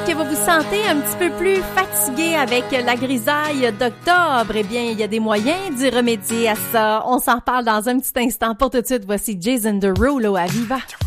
Peut-être que vous vous sentez un petit peu plus fatigué avec la grisaille d'octobre. Eh bien, il y a des moyens d'y remédier à ça. On s'en reparle dans un petit instant. Pour tout de suite, voici Jason Derulo à Viva.